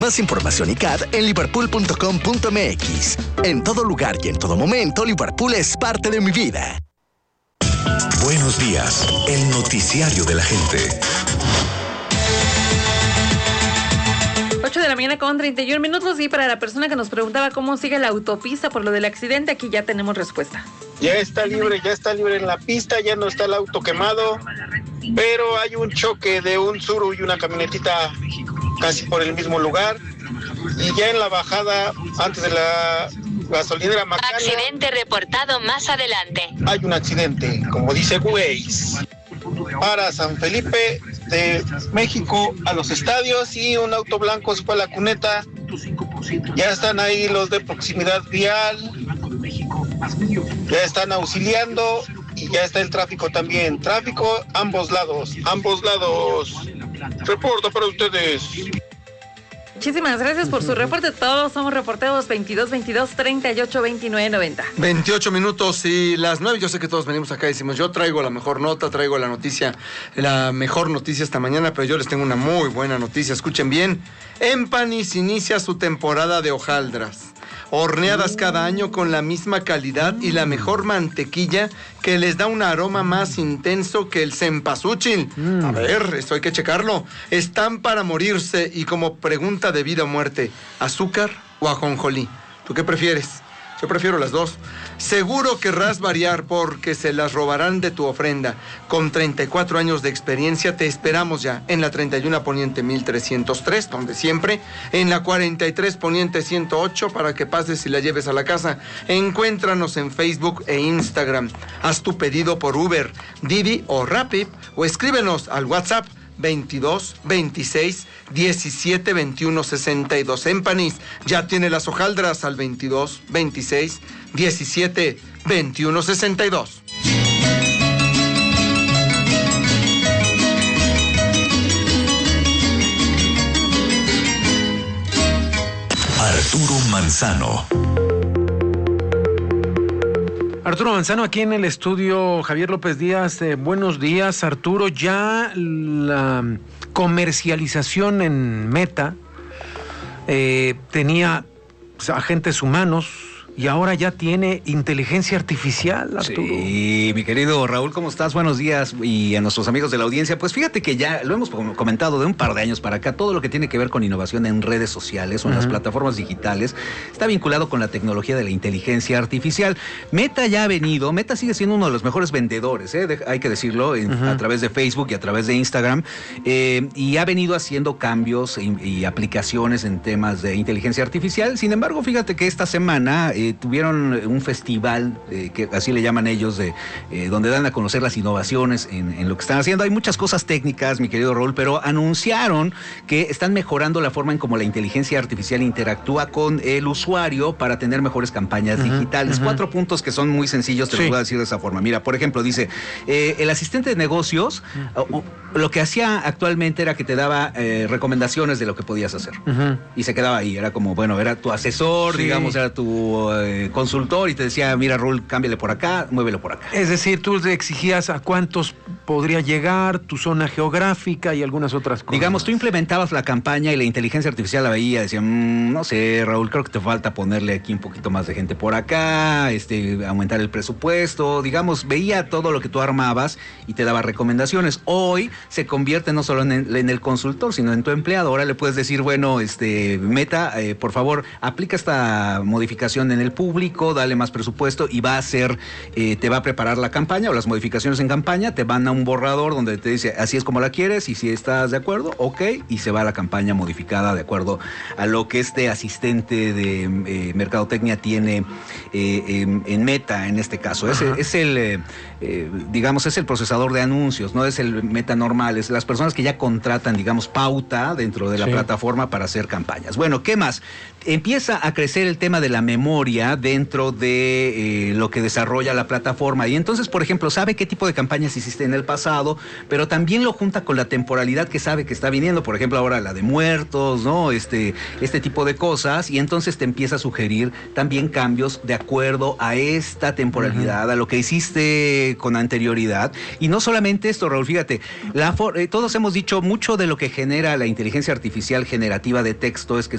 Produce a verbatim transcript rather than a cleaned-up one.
Más información y C A D en liverpool punto com punto m x. En todo lugar y en todo momento, Liverpool es parte de mi vida. Buenos días, el noticiario de la gente. ocho de la mañana con treinta y un minutos, y para la persona que nos preguntaba cómo sigue la autopista por lo del accidente, aquí ya tenemos respuesta. Ya está libre, ya está libre en la pista, ya no está el auto quemado, pero hay un choque de un Tsuru y una camionetita casi por el mismo lugar, y ya en la bajada, antes de la gasolinera Macana, accidente reportado más adelante. Hay un accidente, como dice Waze, para San Felipe de México a los estadios, y un auto blanco se fue a la cuneta. Ya están ahí los de proximidad vial, ya están auxiliando, y ya está el tráfico también. Tráfico ambos lados, ambos lados. Reporto para ustedes. Muchísimas gracias por su reporte. Todos somos reporteros. Veintidós, veintidós, treinta y ocho, veintinueve, noventa. veintiocho minutos y las nueve. Yo sé que todos venimos acá y decimos, yo traigo la mejor nota, traigo la noticia, la mejor noticia esta mañana, pero yo les tengo una muy buena noticia. Escuchen bien. Empanis inicia su temporada de hojaldras, horneadas cada año con la misma calidad y la mejor mantequilla, que les da un aroma más intenso que el cempasúchil. Mm. A ver, esto hay que checarlo. Están para morirse, y como pregunta de vida o muerte, ¿azúcar o ajonjolí? ¿Tú qué prefieres? Yo prefiero las dos. Seguro querrás variar porque se las robarán de tu ofrenda. Con treinta y cuatro años de experiencia te esperamos ya en la treinta y uno Poniente mil trescientos tres, donde siempre, en la cuarenta y tres Poniente ciento ocho, para que pases y la lleves a la casa. Encuéntranos en Facebook e Instagram. Haz tu pedido por Uber, Didi o Rappi, o escríbenos al WhatsApp veintidós, veintiséis, diecisiete, veintiuno, sesenta y dos. Empanis ya tiene las hojaldras al veintidós, veintiséis, diecisiete, veintiuno, sesenta y dos. Arturo Manzano. Arturo Manzano, aquí en el estudio. Javier López Díaz, eh, buenos días. Arturo, ya la comercialización en Meta eh, tenía agentes humanos, y ahora ya tiene inteligencia artificial, Arturo. Sí, mi querido Raúl, ¿cómo estás? Buenos días. Y a nuestros amigos de la audiencia, pues fíjate que ya lo hemos comentado de un par de años para acá, todo lo que tiene que ver con innovación en redes sociales o en uh-huh. las plataformas digitales está vinculado con la tecnología de la inteligencia artificial. Meta ya ha venido, Meta sigue siendo uno de los mejores vendedores, ¿eh? de, hay que decirlo, en, uh-huh. a través de Facebook y a través de Instagram, eh, y ha venido haciendo cambios y, y aplicaciones en temas de inteligencia artificial. Sin embargo, fíjate que esta semana Eh, tuvieron un festival, eh, que así le llaman ellos, de eh, donde dan a conocer las innovaciones en, en lo que están haciendo. Hay muchas cosas técnicas, mi querido Raúl, pero anunciaron que están mejorando la forma en cómo la inteligencia artificial interactúa con el usuario para tener mejores campañas uh-huh, digitales. Uh-huh. Cuatro puntos que son muy sencillos, te sí. los voy a decir de esa forma. Mira, por ejemplo, dice, eh, el asistente de negocios, uh-huh. uh, lo que hacía actualmente era que te daba eh, recomendaciones de lo que podías hacer. Uh-huh. Y se quedaba ahí, era como, bueno, era tu asesor, sí. digamos, era tu eh, consultor, y te decía, mira, Raúl, cámbiale por acá, muévelo por acá. Es decir, tú le exigías a cuántos podría llegar, tu zona geográfica y algunas otras cosas. Digamos, tú implementabas la campaña y la inteligencia artificial la veía, decía, mmm, no sé, Raúl, creo que te falta ponerle aquí un poquito más de gente por acá, este, aumentar el presupuesto, digamos, veía todo lo que tú armabas y te daba recomendaciones. Hoy se convierte no solo en el, en el consultor, sino en tu empleado. Ahora le puedes decir, bueno, este, Meta, eh, por favor, aplica esta modificación en el público, dale más presupuesto, y va a hacer, eh, te va a preparar la campaña o las modificaciones en campaña, te van a un borrador donde te dice, así es como la quieres, y si estás de acuerdo, ok, y se va a la campaña modificada de acuerdo a lo que este asistente de eh, mercadotecnia tiene eh, en, en Meta, en este caso. Es, es el, eh, eh, digamos, es el procesador de anuncios, no es el Meta normal, es las personas que ya contratan, digamos, pauta dentro de la sí. plataforma para hacer campañas. Bueno, ¿qué más? Empieza a crecer el tema de la memoria dentro de eh, lo que desarrolla la plataforma, y entonces, por ejemplo, sabe qué tipo de campañas hiciste en el del pasado, pero también lo junta con la temporalidad que sabe que está viniendo, por ejemplo, ahora la de muertos, ¿no? Este, este tipo de cosas, y entonces te empieza a sugerir también cambios de acuerdo a esta temporalidad, uh-huh. a lo que hiciste con anterioridad. Y no solamente esto, Raúl, fíjate, la for- eh, todos hemos dicho mucho de lo que genera la inteligencia artificial generativa de texto es que